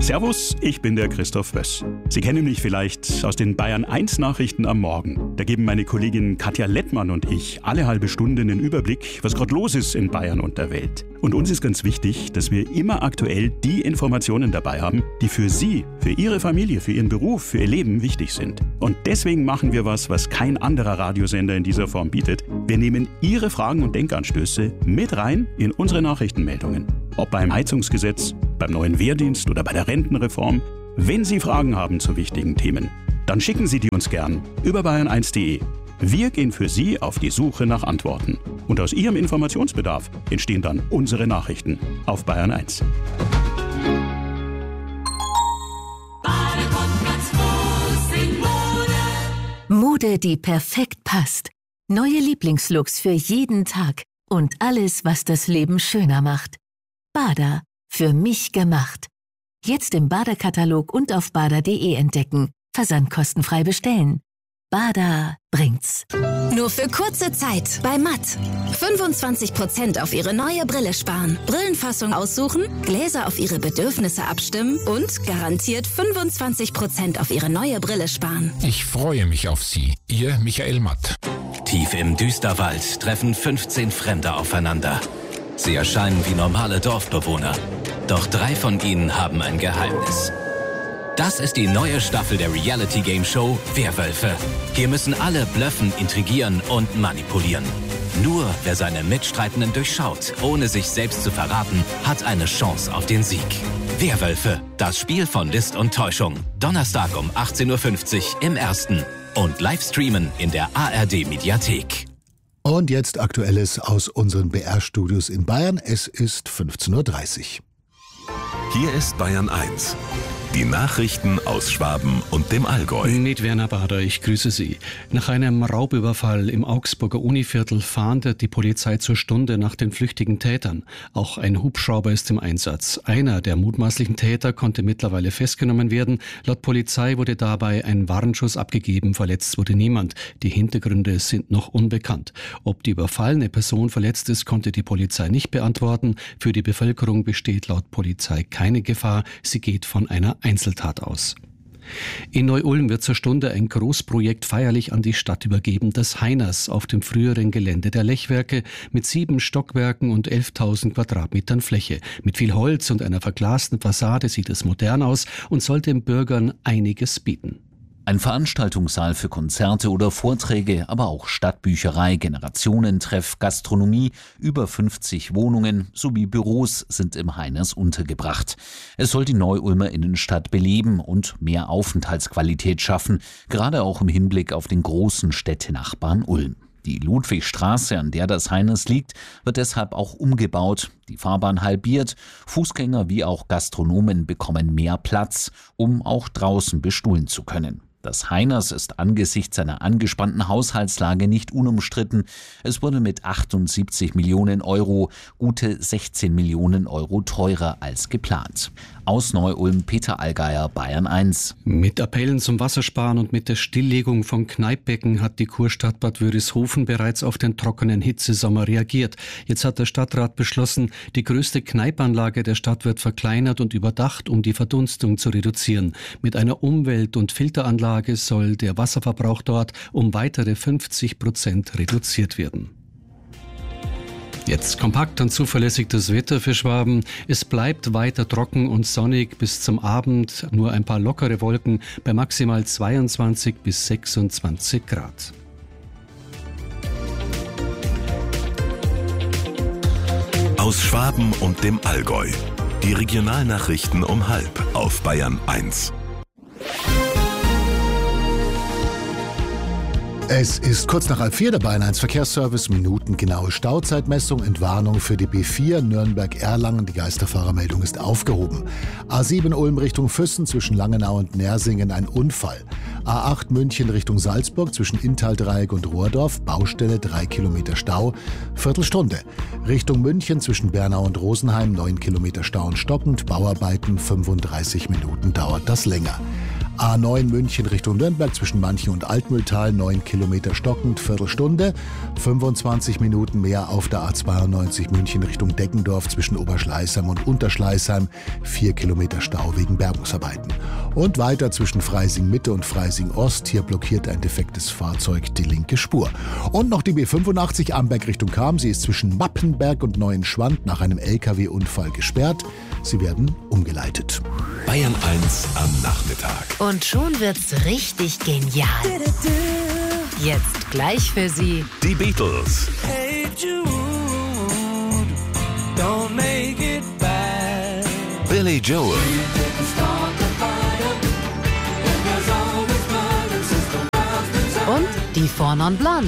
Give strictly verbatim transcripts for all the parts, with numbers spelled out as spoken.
Servus, ich bin der Christoph Wöss. Sie kennen mich vielleicht aus den Bayern eins Nachrichten am Morgen. Da geben meine Kollegin Katja Lettmann und ich alle halbe Stunde einen Überblick, was gerade los ist in Bayern und der Welt. Und uns ist ganz wichtig, dass wir immer aktuell die Informationen dabei haben, die für Sie, für Ihre Familie, für Ihren Beruf, für Ihr Leben wichtig sind. Und deswegen machen wir was, was kein anderer Radiosender in dieser Form bietet. Wir nehmen Ihre Fragen und Denkanstöße mit rein in unsere Nachrichtenmeldungen. Ob beim Heizungsgesetz, beim neuen Wehrdienst oder bei der Rentenreform. Wenn Sie Fragen haben zu wichtigen Themen, dann schicken Sie die uns gern über bayern eins punkt de. Wir gehen für Sie auf die Suche nach Antworten. Und aus Ihrem Informationsbedarf entstehen dann unsere Nachrichten auf Bayern eins. Mode, die perfekt passt. Neue Lieblingslooks für jeden Tag. Und alles, was das Leben schöner macht. Bader. Für mich gemacht. Jetzt im Bader-Katalog und auf bader punkt de entdecken. Versandkostenfrei bestellen. Bader bringt's. Nur für kurze Zeit bei Matt. fünfundzwanzig Prozent auf Ihre neue Brille sparen. Brillenfassung aussuchen, Gläser auf Ihre Bedürfnisse abstimmen und garantiert fünfundzwanzig Prozent auf Ihre neue Brille sparen. Ich freue mich auf Sie. Ihr Michael Matt. Tief im Düsterwald treffen fünfzehn Fremde aufeinander. Sie erscheinen wie normale Dorfbewohner. Doch drei von ihnen haben ein Geheimnis. Das ist die neue Staffel der Reality-Game-Show Werwölfe. Hier müssen alle blöffen, intrigieren und manipulieren. Nur wer seine Mitstreitenden durchschaut, ohne sich selbst zu verraten, hat eine Chance auf den Sieg. Werwölfe, das Spiel von List und Täuschung. Donnerstag um achtzehn Uhr fünfzig im Ersten. Und live streamen in der A R D-Mediathek. Und jetzt Aktuelles aus unseren B R-Studios in Bayern. Es ist fünfzehn Uhr dreißig. Hier ist Bayern eins. Die Nachrichten aus Schwaben und dem Allgäu. Mit Werner Bader, ich grüße Sie. Nach einem Raubüberfall im Augsburger Univiertel fahndet die Polizei zur Stunde nach den flüchtigen Tätern. Auch ein Hubschrauber ist im Einsatz. Einer der mutmaßlichen Täter konnte mittlerweile festgenommen werden. Laut Polizei wurde dabei ein Warnschuss abgegeben. Verletzt wurde niemand. Die Hintergründe sind noch unbekannt. Ob die überfallene Person verletzt ist, konnte die Polizei nicht beantworten. Für die Bevölkerung besteht laut Polizei keine Gefahr. Sie geht von einer Einzeltat aus. In Neu-Ulm wird zur Stunde ein Großprojekt feierlich an die Stadt übergeben, das Heiners auf dem früheren Gelände der Lechwerke mit sieben Stockwerken und elftausend Quadratmetern Fläche. Mit viel Holz und einer verglasten Fassade sieht es modern aus und soll den Bürgern einiges bieten. Ein Veranstaltungssaal für Konzerte oder Vorträge, aber auch Stadtbücherei, Generationentreff, Gastronomie, über fünfzig Wohnungen sowie Büros sind im Heiners untergebracht. Es soll die Neu-Ulmer Innenstadt beleben und mehr Aufenthaltsqualität schaffen, gerade auch im Hinblick auf den großen Städtenachbarn Ulm. Die Ludwigstraße, an der das Heiners liegt, wird deshalb auch umgebaut, die Fahrbahn halbiert, Fußgänger wie auch Gastronomen bekommen mehr Platz, um auch draußen bestuhlen zu können. Das Heiners ist angesichts seiner angespannten Haushaltslage nicht unumstritten. Es wurde mit achtundsiebzig Millionen Euro gute sechzehn Millionen Euro teurer als geplant. Aus Neu-Ulm, Peter Allgeier, Bayern eins. Mit Appellen zum Wassersparen und mit der Stilllegung von Kneippbecken hat die Kurstadt Bad Wörishofen bereits auf den trockenen Hitzesommer reagiert. Jetzt hat der Stadtrat beschlossen, die größte Kneipanlage der Stadt wird verkleinert und überdacht, um die Verdunstung zu reduzieren. Mit einer Umwelt- und Filteranlage soll der Wasserverbrauch dort um weitere fünfzig Prozent reduziert werden. Jetzt kompakt und zuverlässig das Wetter für Schwaben. Es bleibt weiter trocken und sonnig bis zum Abend. Nur ein paar lockere Wolken bei maximal zweiundzwanzig bis sechsundzwanzig Grad. Aus Schwaben und dem Allgäu. Die Regionalnachrichten um halb auf Bayern eins. Es ist kurz nach halb vier, der Bayern eins Verkehrsservice, minutengenaue Stauzeitmessung, Entwarnung für die B vier Nürnberg-Erlangen. Die Geisterfahrermeldung ist aufgehoben. A sieben Ulm Richtung Füssen zwischen Langenau und Nersingen ein Unfall. A acht München Richtung Salzburg zwischen Inntal-Dreieck und Rohrdorf, Baustelle, drei Kilometer Stau, Viertelstunde. Richtung München zwischen Bernau und Rosenheim, neun Kilometer Stau und stockend, Bauarbeiten, fünfunddreißig Minuten dauert das länger. A neun München Richtung Nürnberg zwischen Manchen und Altmühltal, neun Kilometer stockend, Viertelstunde. fünfundzwanzig Minuten mehr auf der A zweiundneunzig München Richtung Deggendorf zwischen Oberschleißheim und Unterschleißheim, vier Kilometer Stau wegen Bergungsarbeiten. Und weiter zwischen Freising Mitte und Freising Ost, hier blockiert ein defektes Fahrzeug die linke Spur. Und noch die B fünfundachtzig Amberg Richtung Cham, sie ist zwischen Mappenberg und Neuenschwand nach einem L K W-Unfall gesperrt. Sie werden umgeleitet. Bayern eins am Nachmittag. Und schon wird's richtig genial. Jetzt gleich für Sie Die Beatles. Hey Jude, don't make it bad. Billy Joel. und die Four Non Blondes.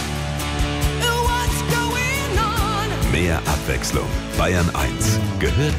Mehr Abwechslung. Bayern eins gehört